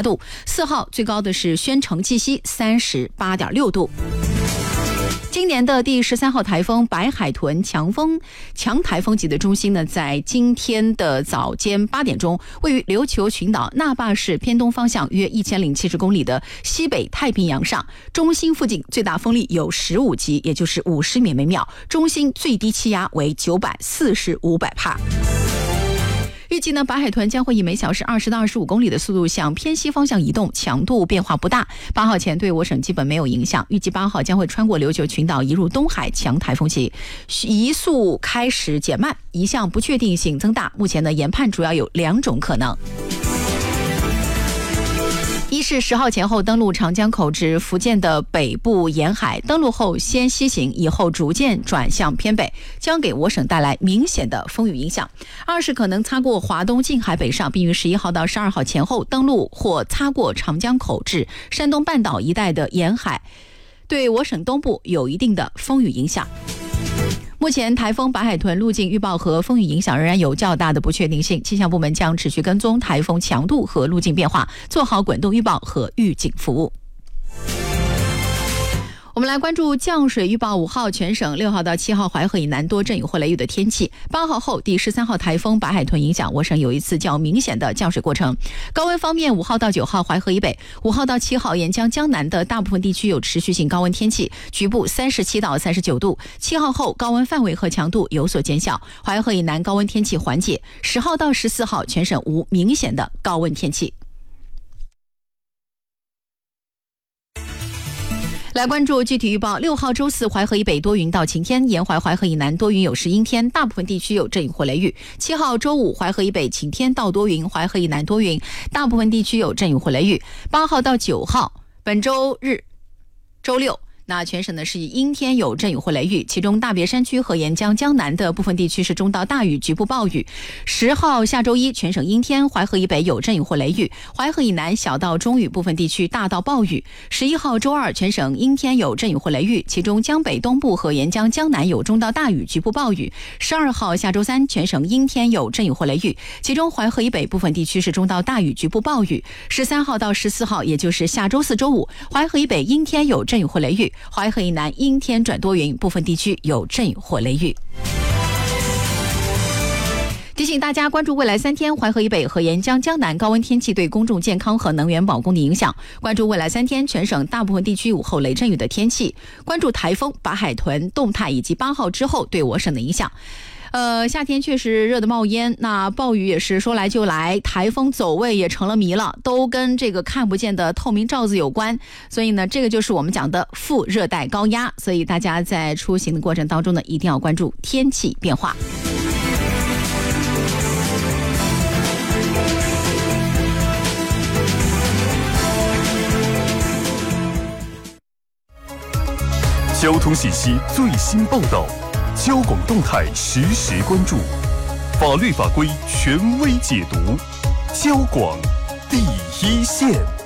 28度，4号最高的是宣城绩溪38.6度。今年的第13号台风白海豚强台风级的中心呢，在今天的早间8点钟，位于琉球群岛那霸市偏东方向约1070公里的西北太平洋上，中心附近最大风力有15级，也就是50米每秒，中心最低气压为945百帕。预计呢，白海豚将会以每小时20到25公里的速度向偏西方向移动，强度变化不大。8号前对我省基本没有影响。预计8号将会穿过琉球群岛，移入东海强台风期，移速开始减慢，一项不确定性增大。目前呢，研判主要有2种可能。一是10号前后登陆长江口至福建的北部沿海，登陆后先西行，以后逐渐转向偏北，将给我省带来明显的风雨影响。2是可能擦过华东近海北上，并于11号到12号前后登陆或擦过长江口至山东半岛一带的沿海，对我省东部有一定的风雨影响。目前台风白海豚路径预报和风雨影响仍然有较大的不确定性，气象部门将持续跟踪台风强度和路径变化，做好滚动预报和预警服务。我们来关注降水预报，5号全省，6号到7号淮河以南多阵雨或雷雨的天气。8号后第13号台风白海豚影响，我省有一次较明显的降水过程。高温方面，5号到9号淮河以北，5号到7号沿江江南的大部分地区有持续性高温天气，局部37到39度。7号后高温范围和强度有所减小，淮河以南高温天气缓解。10号到14号全省无明显的高温天气。来关注具体预报，6号周四淮河以北多云到晴天，沿淮淮河以南多云有时阴天，大部分地区有阵雨或雷雨。7号周五淮河以北晴天到多云，淮河以南多云，大部分地区有阵雨或雷雨。8号到9号本周日周六，那全省呢是以阴天有阵雨或雷雨，其中大别山区和沿江江南的部分地区是中到大雨，局部暴雨。10号下周一全省阴天，淮河以北有阵雨或雷雨，淮河以南小到中雨，部分地区大到暴雨。11号周二全省阴天有阵雨或雷雨，其中江北东部和沿江江南有中到大雨，局部暴雨。12号下周三全省阴天有阵雨或雷雨，其中淮河以北部分地区是中到大雨，局部暴雨。13号到14号也就是下周四周五，淮河以北阴天有阵雨或雷雨，淮河以南阴天转多云，部分地区有阵雨或雷雨。提醒大家关注未来3天淮河以北和沿江江南高温天气对公众健康和能源保供的影响。关注未来3天全省大部分地区午后雷阵雨的天气。关注台风白海豚动态以及8号之后对我省的影响。夏天确实热得冒烟，那暴雨也是说来就来，台风走位也成了谜了，都跟这个看不见的透明罩子有关。所以呢，这个就是我们讲的副热带高压，所以大家在出行的过程当中呢，一定要关注天气变化。 交通信息最新报道，交广动态实时关注，法律法规权威解读，交广第一线。